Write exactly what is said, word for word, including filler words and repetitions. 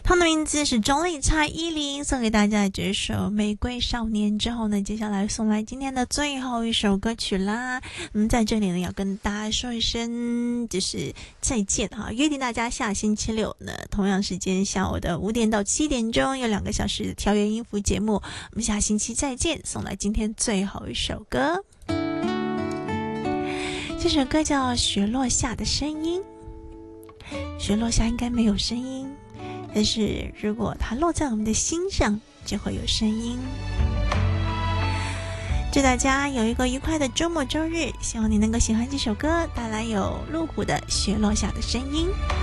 他的名字是钟丽蔡依林，送给大家的这首《玫瑰少年》之后呢，接下来送来今天的最后一首歌曲啦。嗯，在这里呢，要跟大家说一声就是再见哈，约定大家下星期六呢，同样时间下午的五点到七点钟有两个小时的调乐音符节目，我们下星期再见。送来今天最后一首歌，这首歌叫《雪落下的声音》。雪落下应该没有声音，但是如果它落在我们的心上，就会有声音。祝大家有一个愉快的周末周日，希望你能够喜欢这首歌，带来有路虎的《雪落下的声音》。